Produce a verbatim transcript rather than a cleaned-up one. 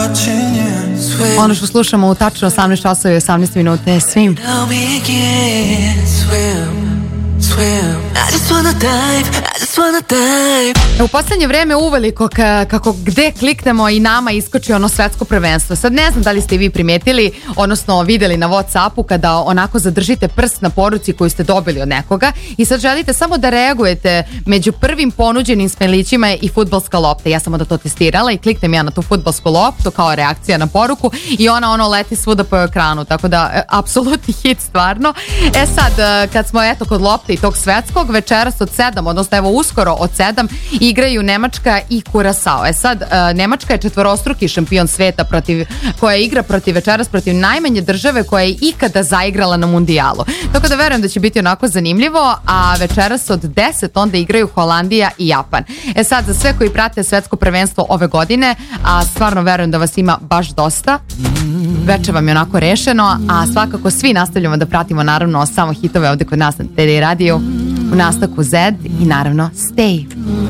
Ono što slušamo u tačno osamnaest časova i osamnaest minuta je Swim. U poslednje vreme uveliko ka, kako gde kliknemo i nama iskoči ono svetsko prvenstvo. Sad ne znam da li ste i vi primetili, odnosno videli na WhatsAppu kada onako zadržite prst na poruci koju ste dobili od nekoga i sad želite samo da reagujete među prvim ponuđenim smelićima i fudbalska lopta. Ja sam onda to testirala i kliknem ja na tu fudbalsku loptu kao reakcija na poruku i ona ono leti svuda po ekranu, tako da apsolutni hit stvarno. E sad, kad smo eto kod lopte i tog svetskog, večeras od sedam, odnosno evo uskoro od sedam igraju Nemačka i Kurasao. E sad, Nemačka je četvorostruki šampion sveta protiv, koja igra protiv večeras protiv najmanje države koja je ikada zaigrala na mundijalu. Tako da verujem da će biti onako zanimljivo, a večeras od deset onda igraju Holandija i Japan. E sad, za sve koji prate svetsko prvenstvo ove godine, a stvarno verujem da vas ima baš dosta, veče vam je onako rešeno, a svakako svi nastavljamo da pratimo naravno samo hitove ovde kod nas na T D radiju, u nastavku Zed i naravno Stay.